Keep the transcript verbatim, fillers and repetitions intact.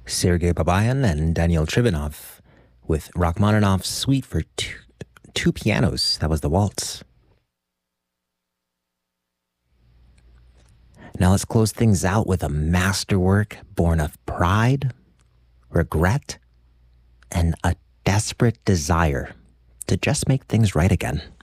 Sergei Babayan and Daniel Trivanov with Rachmaninoff's Suite for two, two pianos. That was the waltz. Now let's close things out with a masterwork born of pride, regret, and a desperate desire to just make things right again.